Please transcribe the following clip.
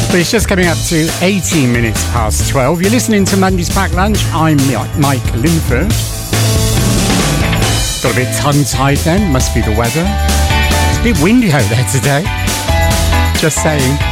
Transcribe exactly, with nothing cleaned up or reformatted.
But it's just coming up to eighteen minutes past twelve. You're listening to Monday's Packed Lunch. I'm Mike Linford. Got a bit tongue-tied then, must be the weather. It's a bit windy out there today. Just saying.